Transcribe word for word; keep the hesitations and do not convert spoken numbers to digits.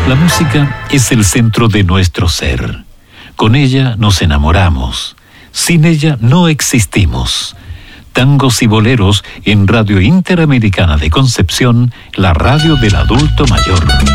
La música es el centro de nuestro ser. Con ella nos enamoramos. Sin ella no existimos. Tangos y boleros en Radio Interamericana de Concepción, la radio del adulto mayor.